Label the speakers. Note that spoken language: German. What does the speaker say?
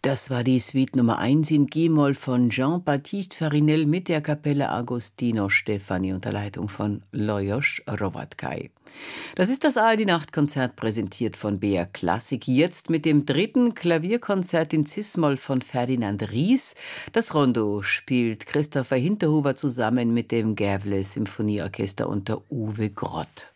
Speaker 1: Das war die Suite Nummer 1 in G-Moll von Jean-Baptiste Farinel mit der Kapelle Agostino Stefani unter Leitung von Lajos Hrovatkay. Das ist das ARD-Nachtkonzert, präsentiert von BR Klassik. Jetzt mit dem 3. Klavierkonzert in Cis-Moll von Ferdinand Ries. Das Rondo spielt Christopher Hinterhuber zusammen mit dem Gävle Symphonieorchester unter Uwe Grott.